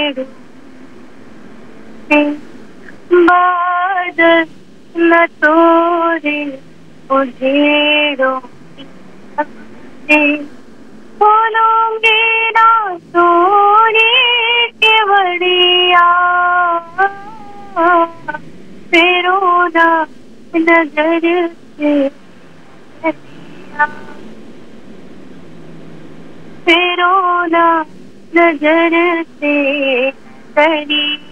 छेड़ो बादल न तोड़े उधेड़ों से बोलूंगी ना सोने के बढ़िया फेरो ना नजर से फेरो ना नजर से करी